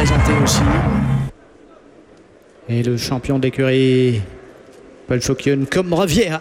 présenté aussi. Et le champion d'écurie Paul Fouquion comme Riviera.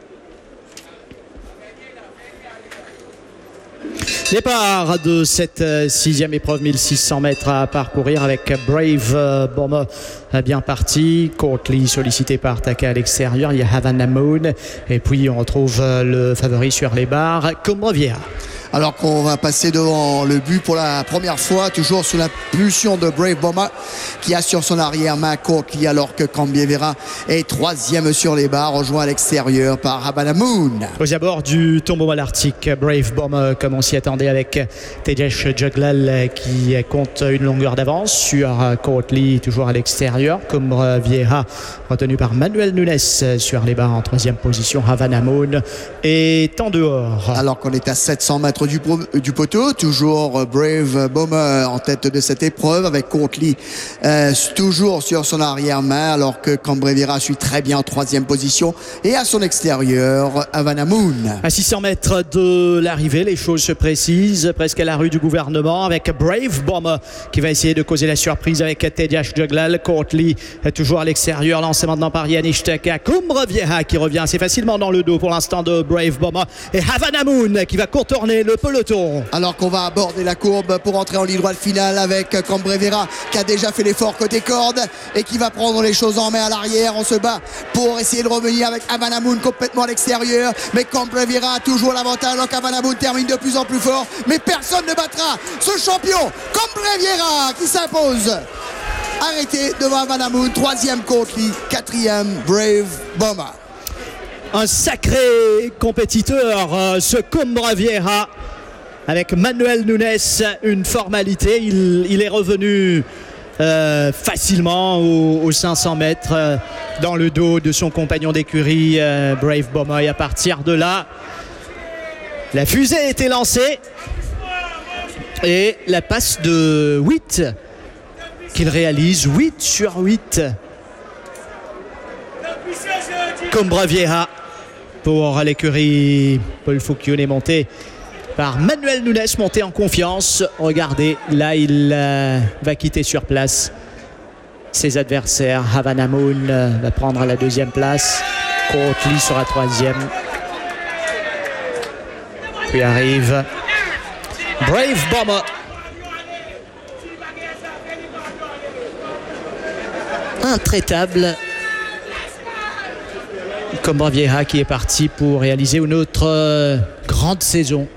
Départ de cette sixième épreuve, 1600 mètres à parcourir avec Brave Bomber bien parti. Courtly sollicité par Taka à l'extérieur. Il y a Havana Moon. Et puis on retrouve le favori sur les barres, comme Riviera. Alors qu'on va passer devant le but pour la première fois, toujours sous l'impulsion de Brave Bomber qui a sur son arrière-main Courtly, alors que Cambievera est troisième sur les barres, rejoint à l'extérieur par Havana Moon. Aux abords du tombeau malartique, Brave Bomber, comme on s'y attendait, avec Tejesh Juglal qui compte une longueur d'avance sur Courtly, toujours à l'extérieur, comme Vieira, retenu par Manuel Nunes sur les barres en troisième position. Havana Moon est en dehors. Alors qu'on est à 700 mètres du poteau, toujours Brave Bomber en tête de cette épreuve avec Courtly toujours sur son arrière-main, alors que Cambievera suit très bien en troisième position, et à son extérieur Havana Moon. À 600 mètres de l'arrivée, les choses se précisent presque à la rue du gouvernement, avec Brave Bomber qui va essayer de causer la surprise avec Tejesh Juglal. Courtly toujours à l'extérieur, lancé maintenant par Yanish Taka. Cambievera qui revient assez facilement dans le dos pour l'instant de Brave Bomber, et Havana Moon qui va contourner le peloton. Alors qu'on va aborder la courbe pour entrer en ligne droite finale avec Cambievera qui a déjà fait l'effort côté corde et qui va prendre les choses en main à l'arrière. On se bat pour essayer de revenir avec Havana Moon complètement à l'extérieur, mais Cambievera a toujours l'avantage, alors qu'Havana Moon termine de plus en plus fort, mais personne ne battra ce champion Cambievera qui s'impose. Arrêté devant Havana Moon, troisième Courtly, quatrième Brave Bomber. Un sacré compétiteur, ce Cambievera, avec Manuel Nunes, une formalité. Il est revenu facilement aux 500 mètres dans le dos de son compagnon d'écurie, Brave Bomber. Et à partir de là, la fusée a été lancée et la passe de 8 qu'il réalise, 8 sur 8. Cambievera pour l'écurie Paul Fouquion est monté par Manuel Nunes, monté en confiance. Regardez, là il va quitter sur place ses adversaires. Havana Moon va prendre la deuxième place, Courtly sera troisième, puis arrive Brave Bomber. Intraitable Cambievera qui est parti pour réaliser une autre grande saison.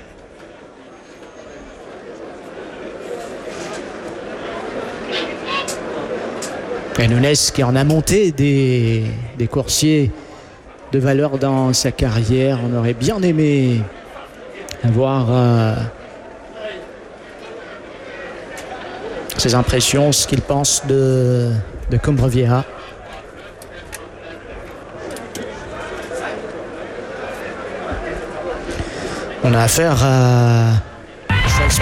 Et Nunes qui en a monté des coursiers de valeur dans sa carrière. On aurait bien aimé avoir ses impressions, ce qu'il pense de Cambievera. On a affaire à